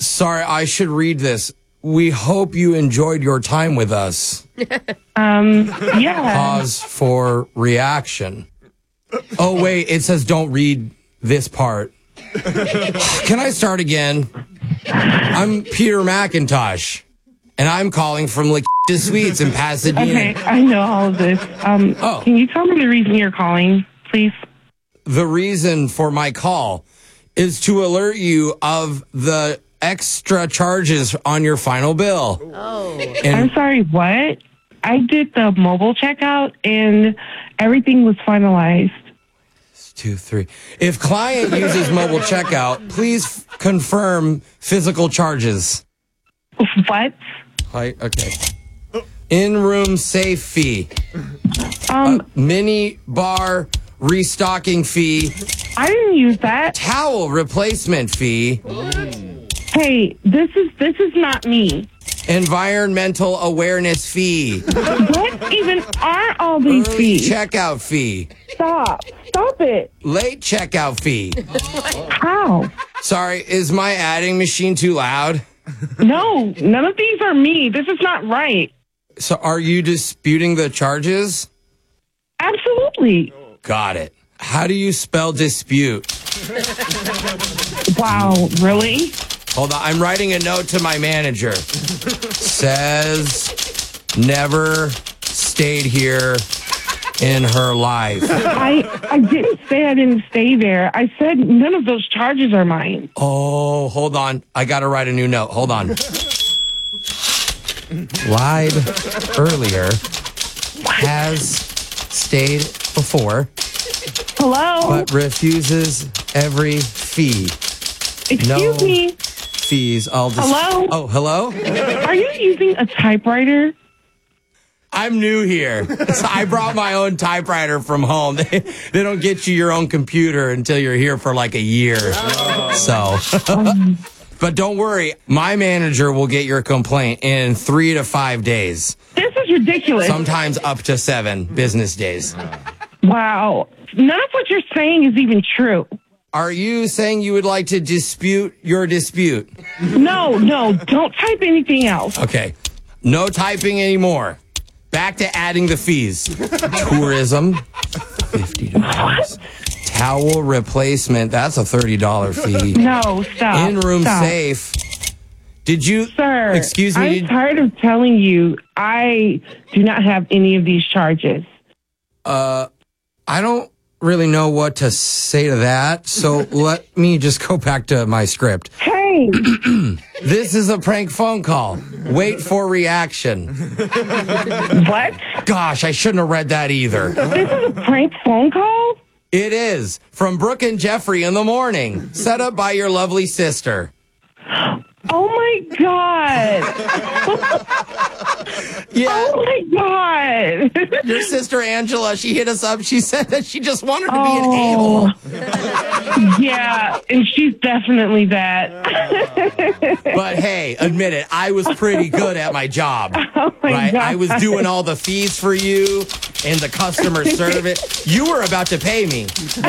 Sorry, I should read this. We hope you enjoyed your time with us. Yeah. Pause for reaction. Oh, wait, it says don't read this part. Can I start again? I'm Peter McIntosh, and I'm calling from La Suites in Pasadena. Okay, I know all of this. Can you tell me the reason you're calling, please? The reason for my call is to alert you of the extra charges on your final bill. Oh. And I'm sorry, what? I did the mobile checkout and everything was finalized. 2, 3. If client uses mobile checkout, please confirm physical charges. What? Okay. In-room safe fee. Mini bar restocking fee. I didn't use that. Towel replacement fee. Hey, this is not me. Environmental awareness fee. What even are all these Early fees? checkout fee. Stop it. Late checkout fee. How? Sorry, is my adding machine too loud? No, none of these are me. This is not right. So are you disputing the charges? Absolutely. Got it. How do you spell dispute? Wow, really? Hold on, I'm writing a note to my manager. Says never stayed here in her life. I didn't say I didn't stay there. I said none of those charges are mine. Oh, hold on. I got to write a new note. Hold on. Lied earlier. Has stayed before. Hello? But refuses every fee. Excuse me? Fees. I'll just. Hello? Oh, hello? Are you using a typewriter? I'm new here. So I brought my own typewriter from home. They don't get you your own computer until you're here for like a year. So, but don't worry. My manager will get your complaint in 3 to 5 days. This is ridiculous. Sometimes up to 7 business days. Wow. None of what you're saying is even true. Are you saying you would like to dispute your dispute? No, don't type anything else. Okay. No typing anymore. Back to adding the fees. Tourism, $50. Towel replacement, that's a $30 fee. No, stop. In-room stop. safe. Did you... Sir, excuse me? I'm tired of telling you I do not have any of these charges. I don't really know what to say to that, so let me just go back to my script. Hey! This is a prank phone call. Wait for reaction. What? Gosh, I shouldn't have read that either. This is a prank phone call? It is. From Brooke and Jeffrey in the morning. Set up by your lovely sister. Oh my God. Yeah. Oh my God. Your sister Angela, she hit us up. She said that she just wanted to be an a-hole. Yeah, and she's definitely that. But hey, admit it, I was pretty good at my job. Oh my right? God. I was doing all the fees for you and the customer service. You were about to pay me.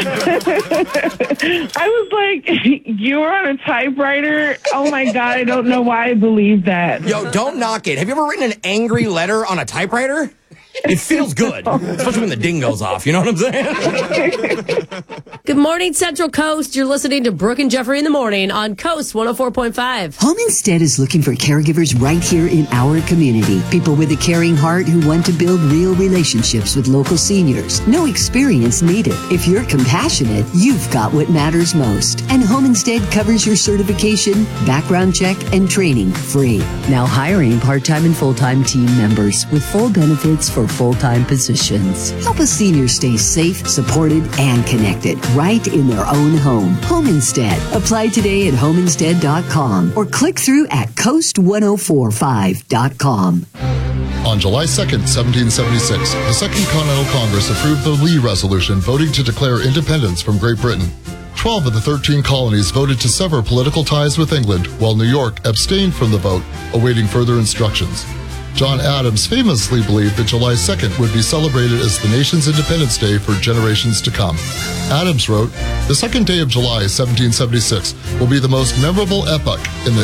I was like, you were on a typewriter? Oh my God, I don't know why I believe that. Yo, don't knock it. Have you ever written an angry letter on a typewriter? It feels good, especially when the ding goes off. You know what I'm saying? Good morning, Central Coast. You're listening to Brooke and Jeffrey in the morning on Coast 104.5. Home Instead is looking for caregivers right here in our community. People with a caring heart who want to build real relationships with local seniors. No experience needed. If you're compassionate, you've got what matters most. And Home Instead covers your certification, background check, and training free. Now hiring part-time and full-time team members with full benefits for full-time positions. Help a senior stay safe, supported, and connected right in their own home. Home Instead. Apply today at homeinstead.com or click through at coast1045.com. On July 2nd, 1776, the Second Continental Congress approved the Lee Resolution voting to declare independence from Great Britain. 12 of the 13 colonies voted to sever political ties with England, while New York abstained from the vote, awaiting further instructions. John Adams famously believed that July 2nd would be celebrated as the nation's Independence Day for generations to come. Adams wrote, "The second day of July, 1776, will be the most memorable epoch in the